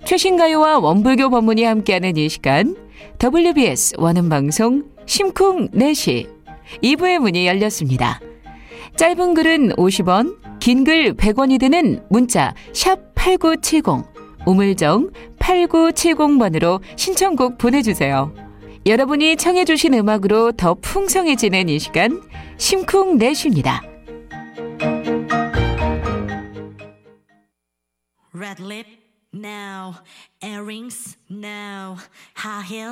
최신 가요와 원불교 법문이 함께하는 이 시간, WBS 원음방송 심쿵 내시 2부의 문이 열렸습니다. 짧은 글은 50원, 긴 글 100원이 드는 문자 샵 8970, 우물정 8970번으로 신청곡 보내주세요. 여러분이 청해 주신 음악으로 더 풍성해지는 이 시간, 심쿵 내시입니다. Red lip now, earrings now, high heel